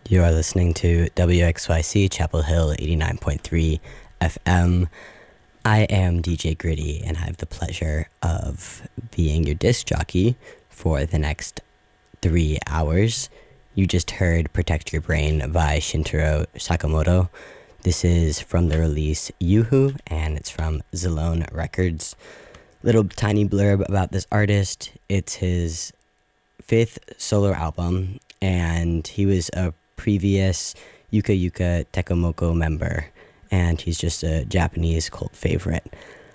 You are listening to WXYC Chapel Hill 89.3 FM. I am DJ Gritty, and I have the pleasure of being your disc jockey for the next 3 hours. You just heard Protect Your Brain by Shintaro Sakamoto. This is from the release Yuhu, and it's from Zalone Records. Little tiny blurb about this artist. It's his 5th solo album, and he was a previous Yuka Yuka Tekomoko member, and he's just a Japanese cult favorite.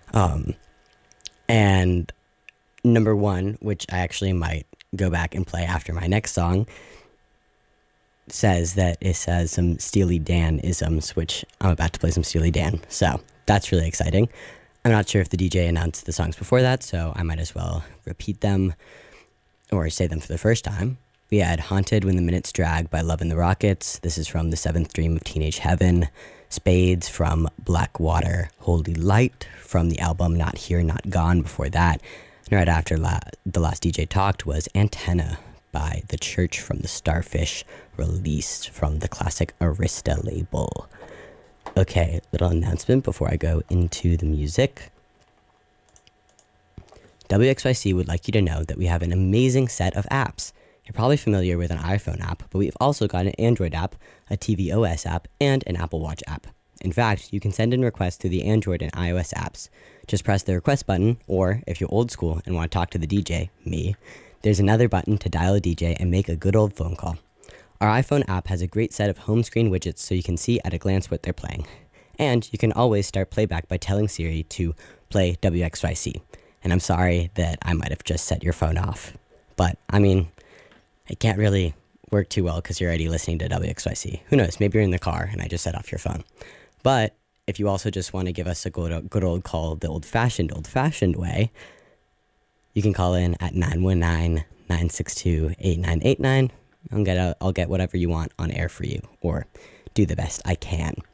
And number one, which I actually might go back and play after my next song, says that it has some Steely Dan isms, which I'm about to play some Steely Dan, so that's really exciting. I'm not sure if the DJ announced the songs before that, so I might as well repeat them or say them for the first time. We had Haunted When the Minutes Drag by Love and the Rockets. This is from The Seventh Dream of Teenage Heaven. Spades from Blackwater. Holy Light from the album Not Here, Not Gone before that. And right after the last DJ talked was Antenna by The Church from the Starfish, released from the classic Arista label. Okay, little announcement before I go into the music. WXYC would like you to know that we have an amazing set of apps. You're probably familiar with an iPhone app, but we've also got an Android app, a tvOS app, and an Apple Watch app. In fact, you can send in requests through the Android and iOS apps. Just press the request button, or if you're old school and want to talk to the DJ, me, there's another button to dial a DJ and make a good old phone call. Our iPhone app has a great set of home screen widgets so you can see at a glance what they're playing. And you can always start playback by telling Siri to play WXYC. And I'm sorry that I might have just set your phone off. But, I mean, it can't really work too well because you're already listening to WXYC. Who knows? Maybe you're in the car and I just set off your phone. But if you also just want to give us a good old call the old-fashioned way, you can call in at 919-962-8989. I'll get whatever you want on air for you, or do the best I can.